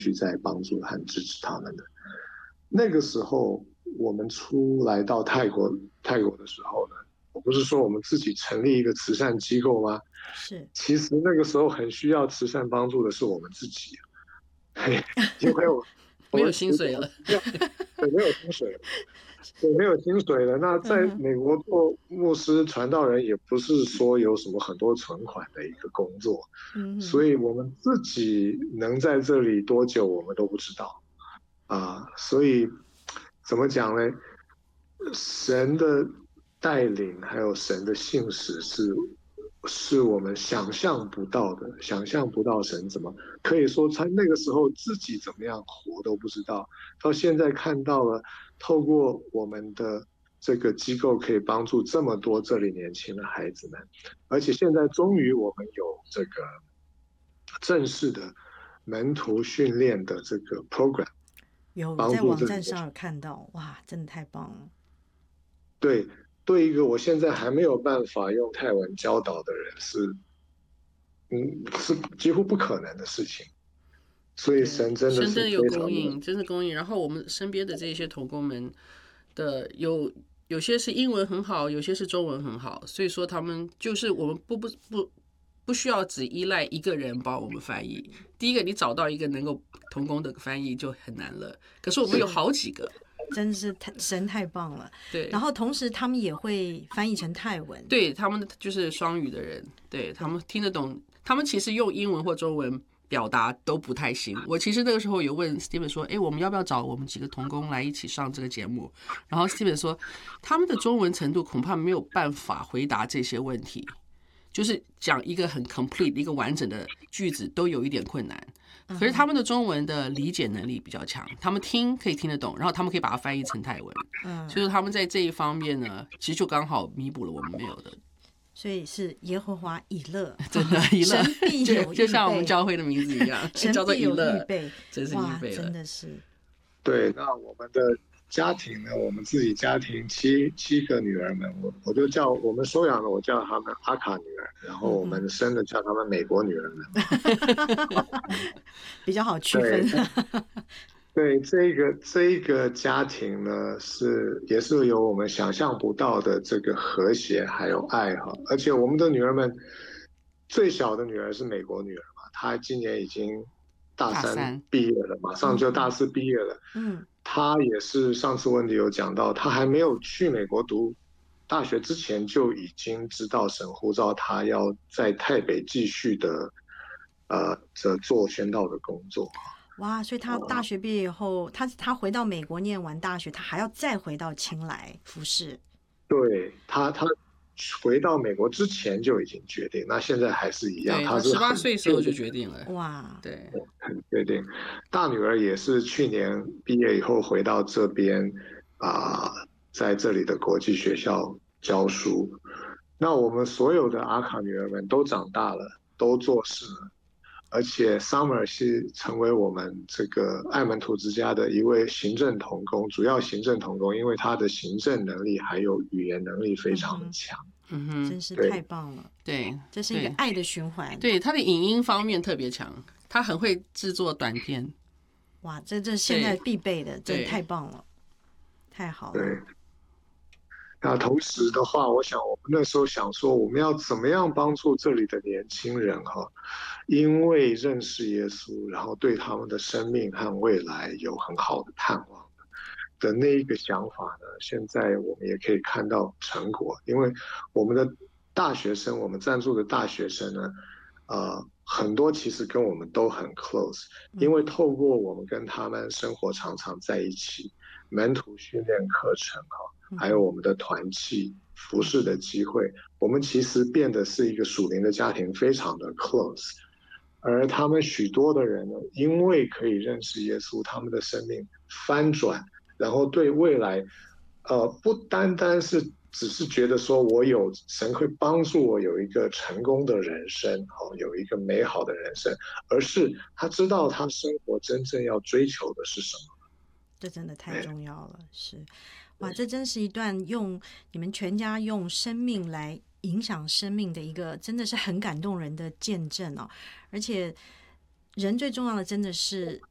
续在帮助和支持他们的。那个时候我们出来到泰国的时候呢，我不是说我们自己成立一个慈善机构吗？ 是其实那个时候很需要慈善帮助的是我们自己，因为我没有们其实薪水了。 对没有薪水了，对没有薪水了。那在美国做牧师传道人也不是说有什么很多存款的一个工作，所以我们自己能在这里多久我们都不知道所以怎么讲呢？神的带领还有神的信使是我们想象不到的，想象不到神怎么可以说他那个时候自己怎么样活都不知道，到现在看到了，透过我们的这个机构可以帮助这么多这里年轻的孩子们，而且现在终于我们有这个正式的门徒训练的这个 program， 有帮助在网站上有看到，哇，真的太棒了。 对，对一个我现在还没有办法用泰文教导的人是几乎不可能的事情，所以神真的是神真的有非常的供应，真是供应。然后我们身边的这些同工们的有些是英文很好，有些是中文很好，所以说他们就是我们不需要只依赖一个人帮我们翻译。第一个，你找到一个能够同工的翻译就很难了，可是我们有好几个。 真是神太棒了， 对。 然后同时他们也会翻译成泰文， 对，他们就是双语的人，对他们听得懂，他们其实用英文或中文表达都不太行。我其实那个时候有问 Steven 说，我们要不要找我们几个同工来一起上这个节目？然后 Steven 说，他们的中文程度恐怕没有办法回答这些问题，就是讲一个很 complete 一个完整的句子都有一点困难。可是他们的中文的理解能力比较强，他们可以听得懂，然后他们可以把它翻译成泰文，所以说他们在这一方面呢，其实就刚好弥补了我们没有的。 所以是耶和华以勒， 真的以勒， 神必有预备， 就像我们教会的名字一样，叫做以勒，真是预备了， 真的是。 对，那我们的家庭呢？我们自己家庭七个女儿们，我就叫我们收养的，我叫她们阿卡女儿，然后我们生的叫她们美国女儿们， 比较好区分。 对，这一个家庭呢，也是有我们想象不到的这个和谐还有爱哈，而且我们的女儿们，最小的女儿是美国女儿嘛，她今年已经大三毕业了，马上就大四毕业了。她也是上次温迪有讲到，她还没有去美国读大学之前就已经知道神呼召她要在台北继续的做宣道的工作。 哇，所以他大学毕业以后，他回到美国念完大学，他还要再回到清莱服侍。 对，他回到美国之前就已经决定，那现在还是一样， 他是 18岁时候就决定了。 哇， 对， 很决定。大女儿也是去年毕业以后回到这边在这里的国际学校教书。那我们所有的阿卡女儿们都长大了，都做事了。而且 Summer 是成为我们这个爱门徒之家的一位行政同工，主要行政同工，因为他的行政能力还有语言能力非常的强。 真是太棒了。 对， 这是一个爱的循环。 对，他的影音方面特别强，他很会制作短片。 哇，这现在必备的，真的太棒了，太好了。 对。那同时的话，我想我们那时候想说，我们要怎么样帮助这里的年轻人因为认识耶稣，然后对他们的生命和未来有很好的盼望的那一个想法呢，现在我们也可以看到成果。因为我们的大学生，我们赞助的大学生呢，很多其实跟我们都很 close， 因为透过我们跟他们生活常常在一起，门徒训练课程还有我们的团契服事的机会，我们其实变得是一个属灵的家庭，非常的 close。而他们许多的人呢，因为可以认识耶稣，他们的生命翻转，然后对未来，不单单是只是觉得说神会帮助我有一个成功的人生，有一个美好的人生，而是他知道他生活真正要追求的是什么。 这真的太重要了，是。哇，这真是一段你们全家用生命来影响生命的一个真的是很感动人的见证哦。而且人最重要的真的是